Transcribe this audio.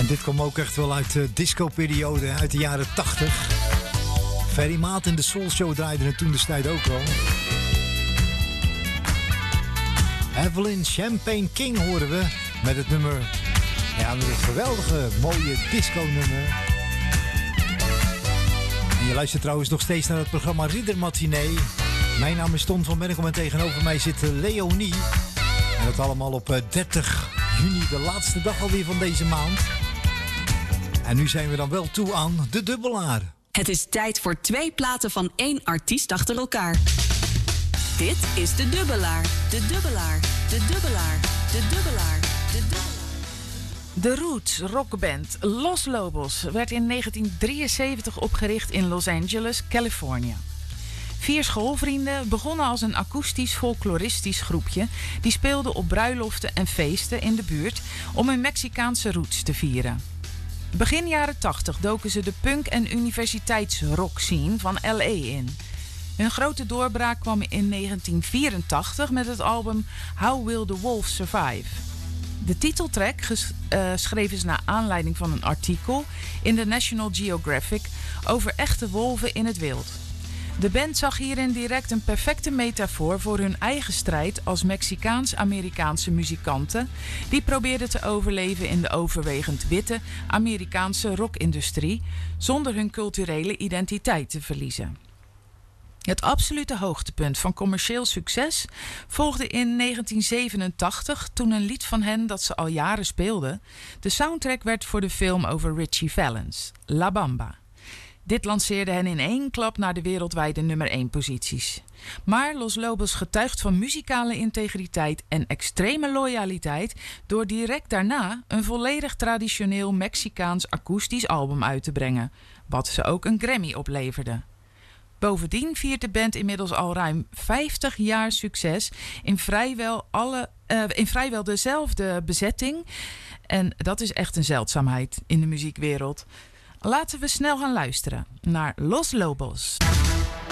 En dit kwam ook echt wel uit de disco-periode, uit de jaren 80. Ferry Maat in de Soul Show draaide het toen de tijd ook al. Evelyn Champagne King horen we met het nummer, ja, met het geweldige mooie disco-nummer. En je luistert trouwens nog steeds naar het programma Ridder Matinee. Mijn naam is Ton van Bergom en tegenover mij zit Leonie. En dat allemaal op 30 juni, de laatste dag alweer van deze maand. En nu zijn we dan wel toe aan de dubbelaar. Het is tijd voor 2 platen van 1 artiest achter elkaar. Dit is de dubbelaar, de dubbelaar, de dubbelaar, de dubbelaar, de dubbelaar. De roots rockband Los Lobos werd in 1973 opgericht in Los Angeles, Californië. 4 schoolvrienden begonnen als een akoestisch folkloristisch groepje die speelden op bruiloften en feesten in de buurt om hun Mexicaanse roots te vieren. Begin jaren 80 doken ze de punk- en universiteitsrock scene van L.A. in. Hun grote doorbraak kwam in 1984 met het album How Will the Wolf Survive. De titeltrack geschreven is naar aanleiding van een artikel in de National Geographic over echte wolven in het wild. De band zag hierin direct een perfecte metafoor voor hun eigen strijd als Mexicaans-Amerikaanse muzikanten die probeerden te overleven in de overwegend witte Amerikaanse rockindustrie zonder hun culturele identiteit te verliezen. Het absolute hoogtepunt van commercieel succes volgde in 1987 toen een lied van hen dat ze al jaren speelden de soundtrack werd voor de film over Richie Valens, La Bamba. Dit lanceerde hen in 1 klap naar de wereldwijde nummer 1 posities. Maar Los Lobos getuigt van muzikale integriteit en extreme loyaliteit door direct daarna een volledig traditioneel Mexicaans akoestisch album uit te brengen, wat ze ook een Grammy opleverde. Bovendien viert de band inmiddels al ruim 50 jaar succes in vrijwel dezelfde bezetting. En dat is echt een zeldzaamheid in de muziekwereld. Laten we snel gaan luisteren naar Los Lobos.